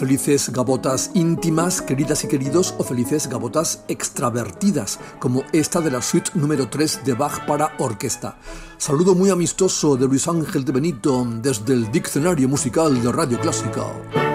felices gavotas íntimas, queridas y queridos, o felices gavotas extravertidas, como esta de la suite número 3 de Bach para orquesta. Saludo muy amistoso de Luis Ángel de Benito desde el Diccionario Musical de Radio Clásica.